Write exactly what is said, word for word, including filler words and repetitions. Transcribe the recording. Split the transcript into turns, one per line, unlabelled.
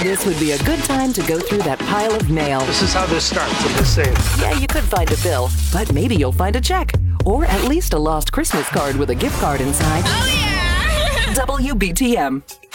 This would be a good time to go through that pile of mail.
This is how this starts. I'm just saying.
Yeah, you could find a bill, but maybe you'll find a check. Or at least a lost Christmas card with a gift card inside.
Oh, yeah!
W B T M.